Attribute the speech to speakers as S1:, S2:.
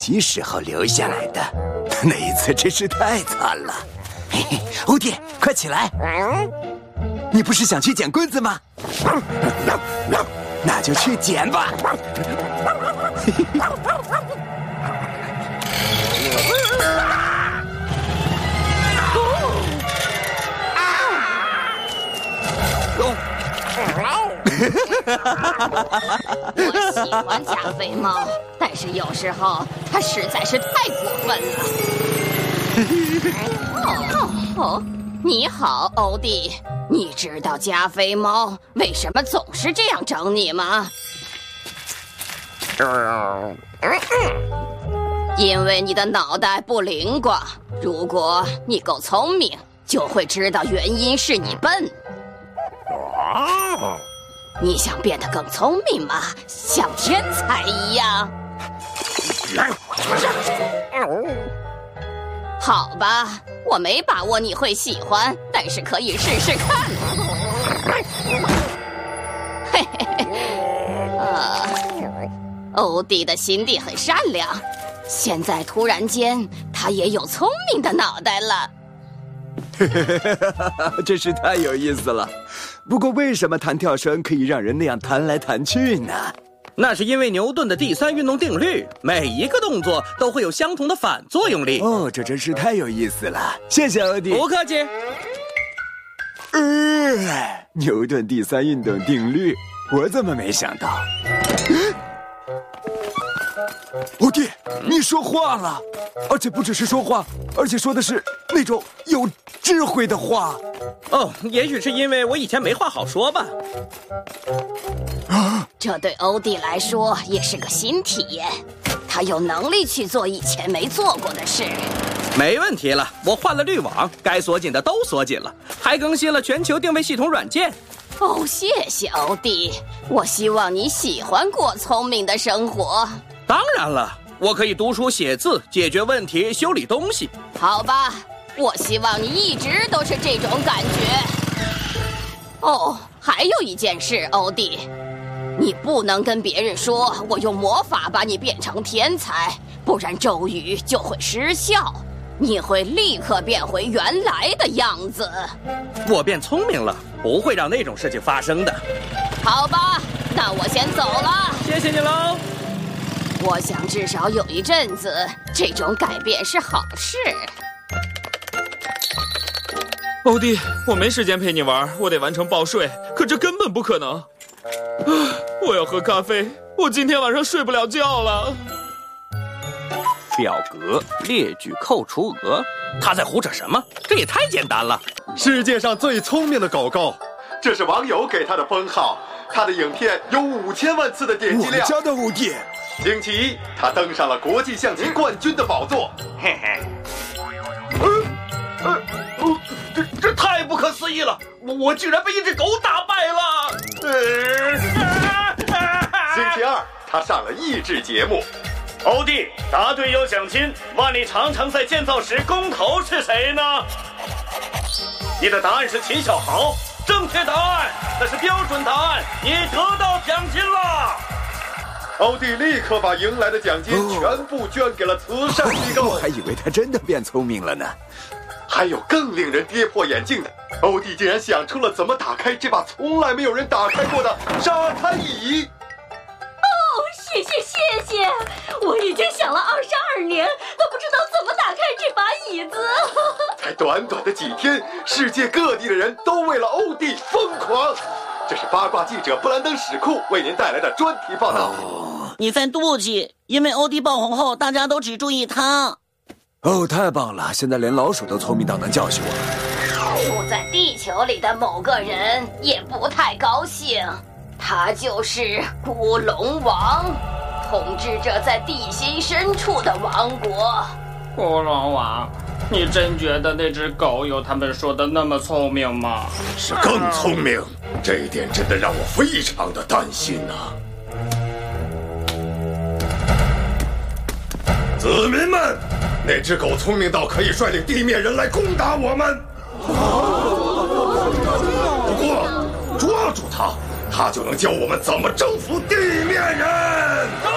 S1: 习时候留下来的。那一次真是太惨了。嘿嘿，欧弟，快起来！你不是想去捡棍子吗？那就去捡吧。
S2: 我喜欢加菲猫，但是有时候它实在是太过分了。你好，欧弟，你知道加菲猫为什么总是这样整你吗？因为你的脑袋不灵光，如果你够聪明，就会知道原因是你笨。你想变得更聪明吗？像天才一样？好吧，我没把握你会喜欢，但是可以试试看。嘿嘿嘿，欧弟的心地很善良，现在突然间他也有聪明的脑袋了。
S1: 真是太有意思了。不过为什么弹跳绳可以让人那样弹来弹去呢？
S3: 那是因为牛顿的第三运动定律，每一个动作都会有相同的反作用力。
S1: 哦，这真是太有意思了。谢谢欧弟。
S3: 不客气。
S1: 牛顿第三运动定律，我怎么没想到？欧弟，你说话了，而且不只是说话，而且说的是那种有智慧的话。
S3: 哦，也许是因为我以前没话好说吧。
S2: 这对欧弟来说也是个新体验，他有能力去做以前没做过的事。
S3: 没问题了，我换了滤网，该锁紧的都锁紧了，还更新了全球定位系统软件。
S2: 哦，谢谢欧弟，我希望你喜欢过聪明的生活。
S3: 当然了，我可以读书写字，解决问题，修理东西。
S2: 好吧，我希望你一直都是这种感觉。哦，还有一件事，欧弟，你不能跟别人说我用魔法把你变成天才，不然咒语就会失效，你会立刻变回原来的样子。
S3: 我变聪明了，不会让那种事情发生的。
S2: 好吧，那我先走了。
S3: 谢谢你喽。
S2: 我想至少有一阵子，这种改变是好事。
S4: 欧弟，我没时间陪你玩，我得完成报税，可这根本不可能。我要喝咖啡，我今天晚上睡不了觉了。
S3: 表格列举扣除额，他在胡扯什么？这也太简单了。
S5: 世界上最聪明的狗狗，这是网友给他的封号，他的影片有5000万次的点击量。
S1: 我家的欧弟，
S5: 星期一，他登上了国际象棋冠军的宝座。
S3: 嘿嘿。这太不可思议了！我居然被一只狗打败了！
S5: 星期二，他上了益智节目。
S6: 欧弟，答对有奖金，万里长城在建造时公头是谁呢？你的答案是秦小豪，正确答案，那是标准答案，你得到奖金了。
S5: 欧弟立刻把赢来的奖金全部捐给了慈善机构。
S1: 我还以为他真的变聪明了呢。
S5: 还有更令人跌破眼镜的，欧弟竟然想出了怎么打开这把从来没有人打开过的沙滩椅。
S7: 谢谢，我已经想了22年，都不知道怎么打开这把椅子。
S5: 才短短的几天，世界各地的人都为了欧弟疯狂。这是八卦记者布兰登史库为您带来的专题报道。
S8: 你在妒忌，因为欧弟爆红后，大家都只注意他。
S1: 哦，太棒了！现在连老鼠都聪明到能教训我。
S2: 住在地球里的某个人也不太高兴，他就是孤龙王，统治着在地心深处的王国。
S9: 孤龙王，你真觉得那只狗有他们说的那么聪明吗？
S5: 是更聪明，这一点真的让我非常的担心啊！子民们，那只狗聪明到可以率领地面人来攻打我们。不过抓住它，它就能教我们怎么征服地面人。